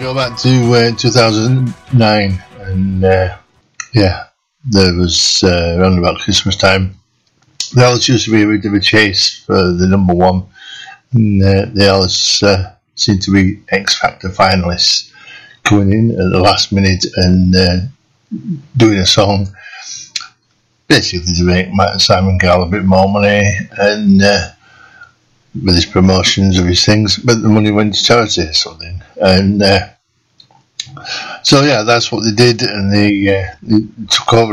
Go back to 2009, and there was around about Christmas time. There always used to be a bit of a chase for the number one, and they always seem to be X Factor finalists coming in at the last minute and doing a song basically to make Simon Cowell a bit more money and with his promotions of his things, but the money went to charity or something. And so that's what they did, and they took over